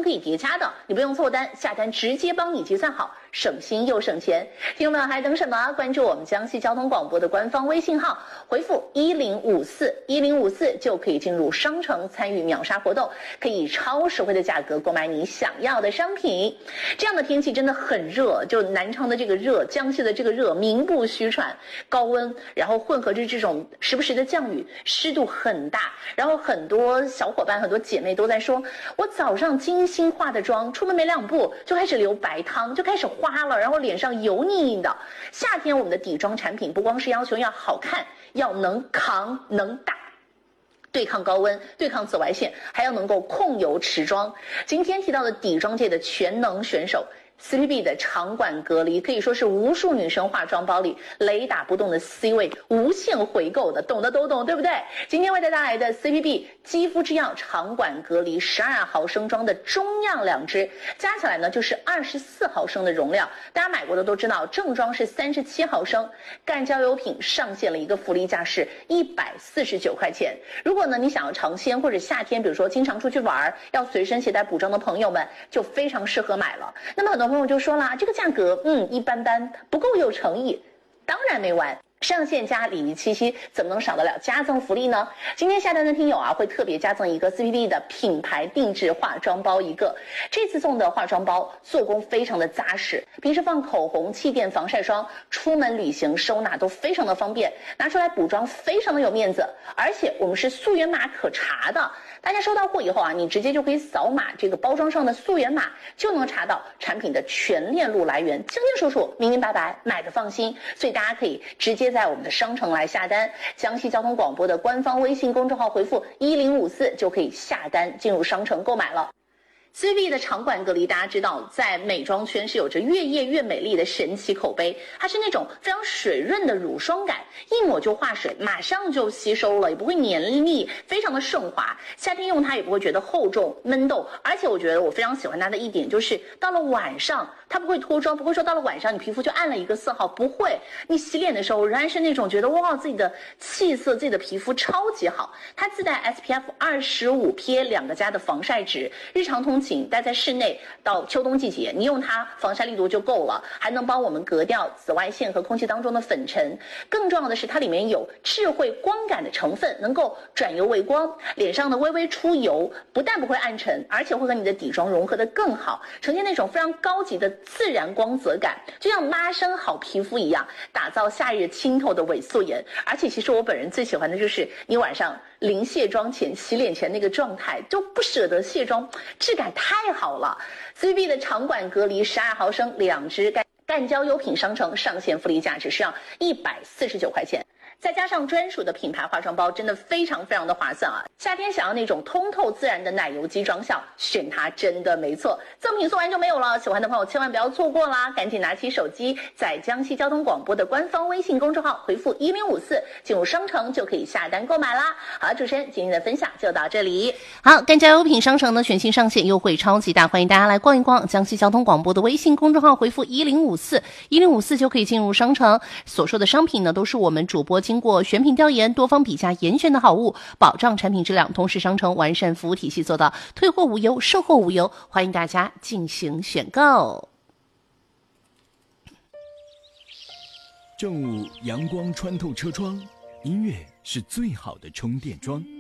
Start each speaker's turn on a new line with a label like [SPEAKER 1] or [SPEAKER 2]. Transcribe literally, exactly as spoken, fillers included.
[SPEAKER 1] 可以叠加的，你不用凑单，下单直接帮你计算好，省心又省钱。听众们还等什么？关注我们江西交通广播的官方微信号，回复一零五四一零五四就可以进入商城参与秒杀活动，可以以超实惠的价格购买你想要的商品。这样的天气真的很热，就南昌的这个热，江西的这个热名不虚传，高温，然后混合着这种时不时的降雨，湿度很大，然后很多小伙伴很多姐妹都在说，我早上精心化的妆，出门没两步就开始流白汤，就开始花了，然后脸上油腻腻的。夏天我们的底妆产品不光是要求要好看，要能扛能大，对抗高温，对抗紫外线，还要能够控油持妆。今天提到的底妆界的全能选手C P B 的长管隔离可以说是无数女生化妆包里雷打不动的 C 位，无限回购的，懂的都懂，对不对？今天为大家带来的 C P B 肌肤之钥长管隔离十二毫升装的中样两支，加起来呢就是二十四毫升的容量。大家买过的都知道，正装是三十七毫升。干胶油品上线了一个福利价是一百四十九块钱。如果呢你想要尝鲜或者夏天，比如说经常出去玩，要随身携带补妆的朋友们，就非常适合买了。那么很多朋友就说啦，这个价格嗯一般般，不够有诚意。当然没完，上线加礼仪七夕怎么能少得了加赠福利呢？今天下单的听友啊，会特别加赠一个 C P B 的品牌定制化妆包一个。这次送的化妆包做工非常的扎实，平时放口红、气垫、防晒霜，出门旅行收纳都非常的方便，拿出来补妆非常的有面子。而且我们是溯源码可查的，大家收到货以后啊，你直接就可以扫码这个包装上的溯源码，就能查到产品的全链路来源，清清楚楚、明明白白，买的放心。所以大家可以直接在我们的商城来下单，江西交通广播的官方微信公众号回复一零五四就可以下单进入商城购买了。C P B 的长管隔离，大家知道，在美妆圈是有着越液越美丽的神奇口碑，它是那种非常水润的乳霜感，一抹就化水，马上就吸收了，也不会黏腻，非常的顺滑。夏天用它也不会觉得厚重闷痘，而且我觉得我非常喜欢它的一点就是，到了晚上它不会脱妆，不会说到了晚上你皮肤就暗了一个色号，不会，你洗脸的时候仍然是那种觉得哇自己的气色、自己的皮肤超级好。它自带 S P F 二十五 P A 两个加的防晒值，日常通勤待在室内，到秋冬季节，你用它防晒力度就够了，还能帮我们隔掉紫外线和空气当中的粉尘。更重要的是，它里面有智慧光感的成分，能够转油为光，脸上的微微出油，不但不会暗沉，而且会和你的底妆融合得更好，呈现那种非常高级的自然光泽感，就像妈生好皮肤一样，打造夏日清透的伪素颜。而且其实我本人最喜欢的就是你晚上临卸妆前、洗脸前那个状态，就不舍得卸妆，质感太好了。C P B 的长管隔离十二毫升两支干干胶优品商城上线福利价值是要一百四十九块钱。再加上专属的品牌化妆包，真的非常非常的划算啊！夏天想要那种通透自然的奶油肌妆效，选它真的没错。赠品送完就没有了，喜欢的朋友千万不要错过啦！赶紧拿起手机，在江西交通广播的官方微信公众号回复一零五四，进入商城就可以下单购买啦。好，主持人今天的分享就到这里。
[SPEAKER 2] 好，干胶优品商城呢全新上线，优惠超级大，欢迎大家来逛一逛。江西交通广播的微信公众号回复一零五四一零五四就可以进入商城，所说的商品呢都是我们主播经过选品调研、多方比价严选的好物，保障产品质量，同时商城完善服务体系，做到退货无忧、售后无忧，欢迎大家进行选购。
[SPEAKER 3] 正午阳光穿透车窗，音乐是最好的充电桩。